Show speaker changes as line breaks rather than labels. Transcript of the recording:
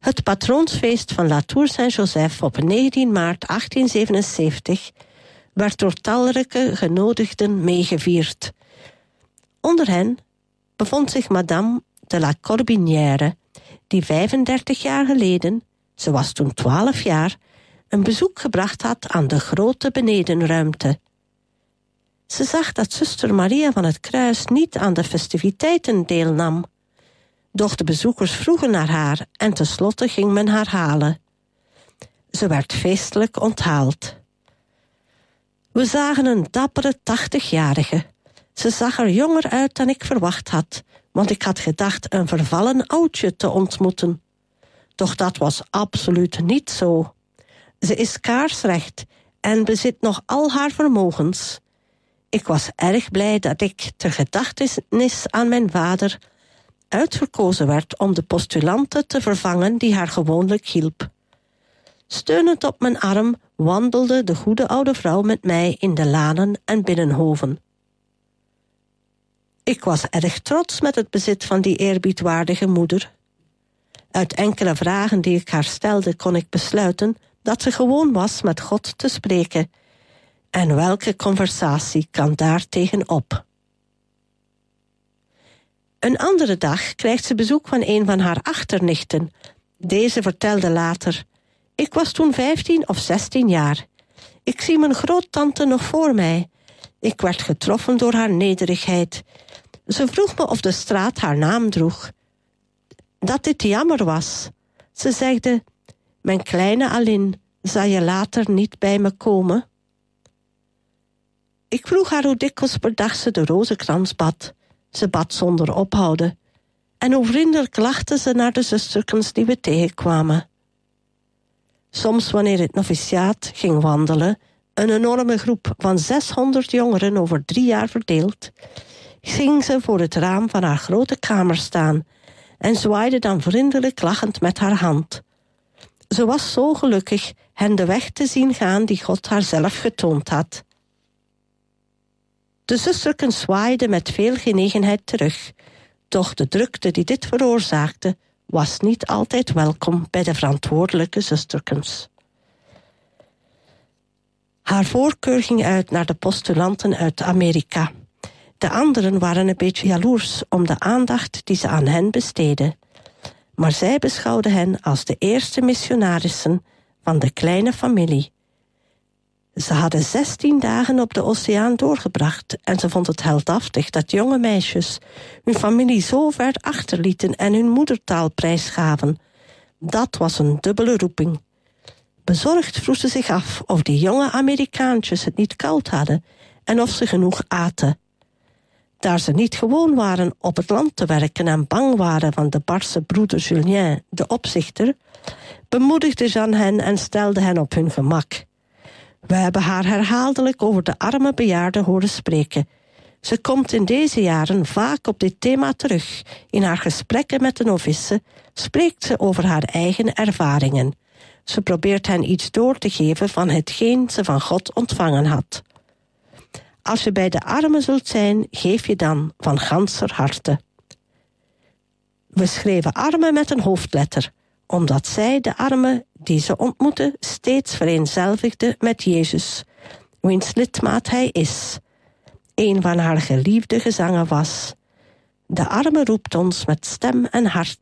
Het patroonsfeest van La Tour Saint-Joseph op 19 maart 1877 werd door talrijke genodigden meegevierd. Onder hen bevond zich Madame de la Corbinière, die 35 jaar geleden, ze was toen 12 jaar, een bezoek gebracht had aan de grote benedenruimte. Ze zag dat zuster Maria van het Kruis niet aan de festiviteiten deelnam. Doch de bezoekers vroegen naar haar en tenslotte ging men haar halen. Ze werd feestelijk onthaald. We zagen een dappere 80-jarige. Ze zag er jonger uit dan ik verwacht had, want ik had gedacht een vervallen oudje te ontmoeten. Doch dat was absoluut niet zo. Ze is kaarsrecht en bezit nog al haar vermogens. Ik was erg blij dat ik, ter gedachtenis aan mijn vader, uitgekozen werd om de postulante te vervangen die haar gewoonlijk hielp. Steunend op mijn arm wandelde de goede oude vrouw met mij in de lanen en binnenhoven. Ik was erg trots met het bezit van die eerbiedwaardige moeder. Uit enkele vragen die ik haar stelde kon ik besluiten dat ze gewoon was met God te spreken. En welke conversatie kan daar tegenop? Een andere dag krijgt ze bezoek van een van haar achternichten. Deze vertelde later: ik was toen 15 of 16 jaar. Ik zie mijn groottante nog voor mij. Ik werd getroffen door haar nederigheid. Ze vroeg me of de straat haar naam droeg. Dat dit jammer was. Ze zegde: mijn kleine Aline, zal je later niet bij me komen? Ik vroeg haar hoe dikwijls per dag ze de rozenkrans bad. Ze bad zonder ophouden. En hoe vriendelijk lachte ze naar de zusterkens die we tegenkwamen. Soms wanneer het noviciaat ging wandelen, een enorme groep van 600 jongeren over 3 jaar verdeeld, ging ze voor het raam van haar grote kamer staan en zwaaide dan vriendelijk lachend met haar hand. Ze was zo gelukkig hen de weg te zien gaan die God haar zelf getoond had. De zusterkens zwaaiden met veel genegenheid terug, doch de drukte die dit veroorzaakte was niet altijd welkom bij de verantwoordelijke zusterkens. Haar voorkeur ging uit naar de postulanten uit Amerika. De anderen waren een beetje jaloers om de aandacht die ze aan hen besteedden. Maar zij beschouwden hen als de eerste missionarissen van de kleine familie. Ze hadden 16 dagen op de oceaan doorgebracht en ze vond het heldhaftig dat jonge meisjes hun familie zo ver achterlieten en hun moedertaal prijsgaven. Dat was een dubbele roeping. Bezorgd vroeg ze zich af of die jonge Amerikaantjes het niet koud hadden en of ze genoeg aten. Daar ze niet gewoon waren op het land te werken en bang waren van de barse broeder Julien, de opzichter, bemoedigde Jeanne hen en stelde hen op hun gemak. We hebben haar herhaaldelijk over de arme bejaarden horen spreken. Ze komt in deze jaren vaak op dit thema terug. In haar gesprekken met de novissen spreekt ze over haar eigen ervaringen. Ze probeert hen iets door te geven van hetgeen ze van God ontvangen had. Als je bij de armen zult zijn, geef je dan van ganser harte. We schreven armen met een hoofdletter, omdat zij, de armen die ze ontmoeten, steeds vereenzelvigde met Jezus, wiens lidmaat hij is. Een van haar geliefde gezangen was: de arme roept ons met stem en hart